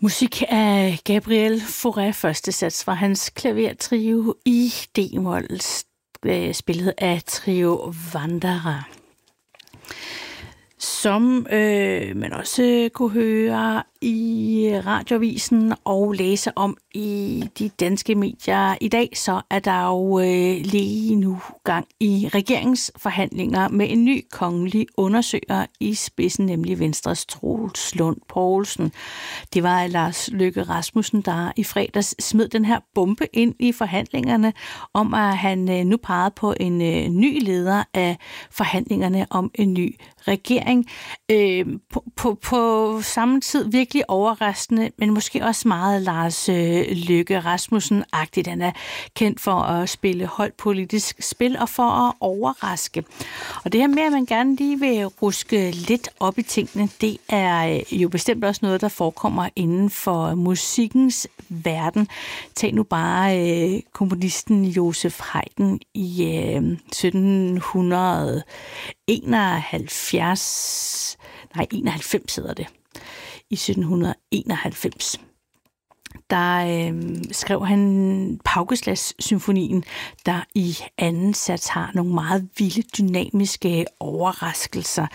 Musik af Gabriel Fauré, første sats fra hans klavertrio i D-mol, spillet af Trio Wanderer. Som man også kunne høre i radioavisen og læse om i de danske medier i dag, så er der jo lige nu gang i regeringsforhandlinger med en ny kongelig undersøger i spidsen, nemlig Venstres Troels Lund Poulsen. Det var Lars Løkke Rasmussen, der i fredags smed den her bombe ind i forhandlingerne om, at han nu pegede på en ny leder af forhandlingerne om en ny regering. På samme tid virkelig overraskende, men måske også meget Lars Løkke Rasmussen-agtigt. Han er kendt for at spille højt politisk spil og for at overraske. Og det her med, at man gerne lige vil ruske lidt op i tingene, det er jo bestemt også noget, der forekommer inden for musikkens verden. Tag nu bare komponisten Joseph Haydn i 91 hedder det. I 1791. Der skrev han Paukeslads-symfonien, der i anden sats har nogle meget vilde, dynamiske overraskelser.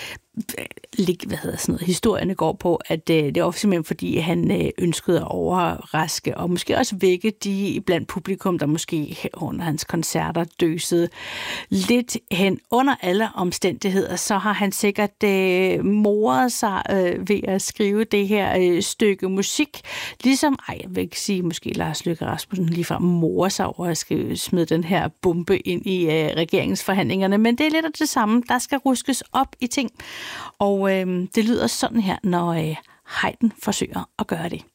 Historierne går på, at det er simpelthen fordi, han ønskede at overraske, og måske også vække de blandt publikum, der måske under hans koncerter døsede lidt hen. Under alle omstændigheder, så har han sikkert moret sig ved at skrive det her stykke musik. Ligesom, jeg vil ikke sige, måske Lars Løkke Rasmussen ligefrem morer sig over at smide den her bombe ind i regeringsforhandlingerne, men det er lidt af det samme. Der skal ruskes op i ting. Og det lyder sådan her, når Haydn forsøger at gøre det.